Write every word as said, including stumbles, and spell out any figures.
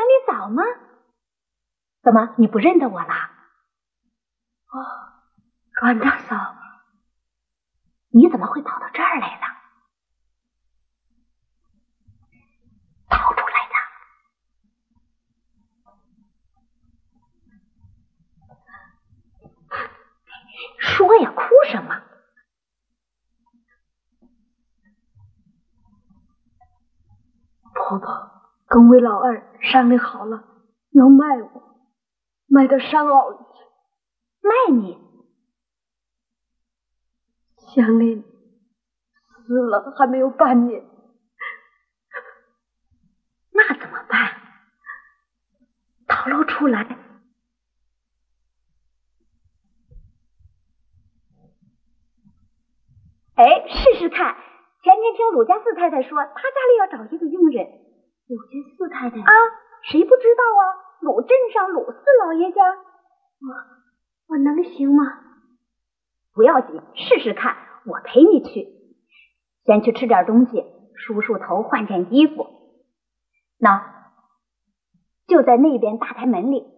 你早吗？怎么你不认得我啦？ 哦，阮大嫂， 你怎么会跑到这儿来了？逃出来的。说呀，哭什么？ 婆婆跟魏老二商量好了，要卖我，卖到山坳里去。 卖你？ 祥林死了还没有半年， 那怎么办？ 逃漏出来。 哎，试试看。前天听鲁家四太太说，她家里要找一个佣人。 鲁家四太太啊，谁不知道啊？鲁镇上鲁四老爷家。 我我能行吗？ 不要紧，试试看，我陪你去。先去吃点东西，梳梳头，换件衣服。那就在那边大台门里。